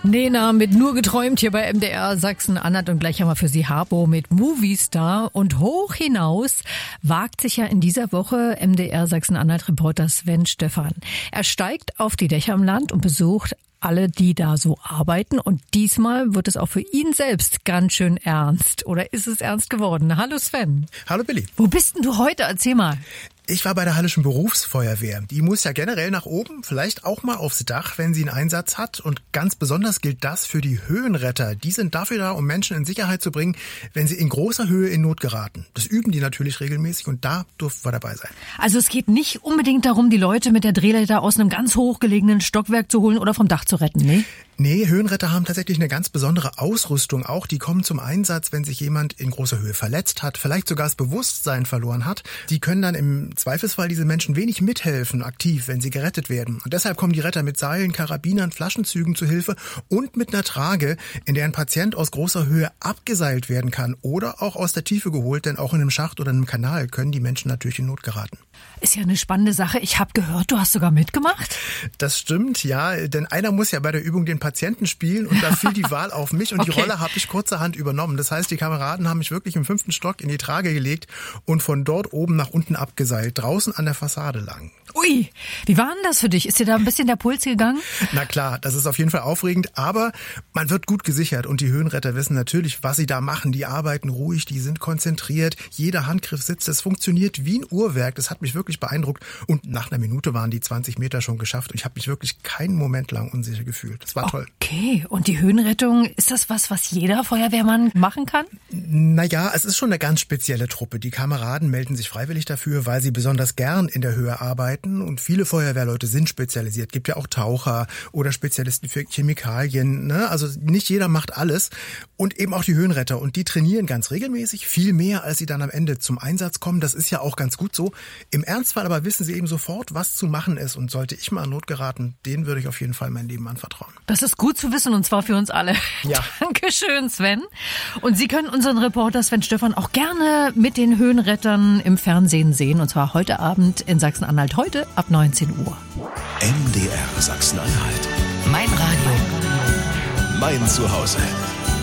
Nena mit Nur geträumt hier bei MDR Sachsen-Anhalt und gleich haben wir für Sie Harpo mit Movistar und hoch hinaus wagt sich ja in dieser Woche MDR Sachsen-Anhalt-Reporter Sven Stephan. Er steigt auf die Dächer im Land und besucht alle, die da so arbeiten. Und diesmal wird es auch für ihn selbst ganz schön ernst. Oder ist es ernst geworden? Hallo Sven. Hallo Billy. Wo bist denn du heute? Erzähl mal. Ich war bei der Hallischen Berufsfeuerwehr. Die muss ja generell nach oben, vielleicht auch mal aufs Dach, wenn sie einen Einsatz hat. Und ganz besonders gilt das für die Höhenretter. Die sind dafür da, um Menschen in Sicherheit zu bringen, wenn sie in großer Höhe in Not geraten. Das üben die natürlich regelmäßig und da durften wir dabei sein. Also es geht nicht unbedingt darum, die Leute mit der Drehleiter aus einem ganz hochgelegenen Stockwerk zu holen oder vom Dach zu retten, ne? Nee, Höhenretter haben tatsächlich eine ganz besondere Ausrüstung auch. Die kommen zum Einsatz, wenn sich jemand in großer Höhe verletzt hat, vielleicht sogar das Bewusstsein verloren hat. Die können dann im Zweifelsfall diese Menschen wenig mithelfen, aktiv, wenn sie gerettet werden. Und deshalb kommen die Retter mit Seilen, Karabinern, Flaschenzügen zu Hilfe und mit einer Trage, in der ein Patient aus großer Höhe abgeseilt werden kann oder auch aus der Tiefe geholt, denn auch in einem Schacht oder einem Kanal können die Menschen natürlich in Not geraten. Ist ja eine spannende Sache. Ich habe gehört, du hast sogar mitgemacht. Das stimmt, ja, denn einer muss ja bei der Übung den Patienten spielen und da fiel die Wahl auf mich und Die Rolle habe ich kurzerhand übernommen. Das heißt, die Kameraden haben mich wirklich im 5. Stock in die Trage gelegt und von dort oben nach unten abgeseilt, draußen an der Fassade lang. Ui, wie war denn das für dich? Ist dir da ein bisschen der Puls gegangen? Na klar, das ist auf jeden Fall aufregend, aber man wird gut gesichert und die Höhenretter wissen natürlich, was sie da machen. Die arbeiten ruhig, die sind konzentriert, jeder Handgriff sitzt, es funktioniert wie ein Uhrwerk. Das hat mich wirklich beeindruckt und nach einer Minute waren die 20 Meter schon geschafft und ich habe mich wirklich keinen Moment lang unsicher gefühlt. Das war toll. Okay, und die Höhenrettung, ist das was jeder Feuerwehrmann machen kann? Naja, es ist schon eine ganz spezielle Truppe. Die Kameraden melden sich freiwillig dafür, weil sie besonders gern in der Höhe arbeiten. Und viele Feuerwehrleute sind spezialisiert. Gibt ja auch Taucher oder Spezialisten für Chemikalien. Ne? Also nicht jeder macht alles. Und eben auch die Höhenretter. Und die trainieren ganz regelmäßig, viel mehr, als sie dann am Ende zum Einsatz kommen. Das ist ja auch ganz gut so. Im Ernstfall aber wissen sie eben sofort, was zu machen ist. Und sollte ich mal in Not geraten, denen würde ich auf jeden Fall mein Leben anvertrauen. Das ist gut zu wissen und zwar für uns alle. Ja. Dankeschön, Sven. Und Sie können unseren Reporter Sven Stephan auch gerne mit den Höhenrettern im Fernsehen sehen. Und zwar heute Abend in Sachsen-Anhalt. Heute ab 19 Uhr. MDR Sachsen-Anhalt. Mein Radio. Mein Zuhause.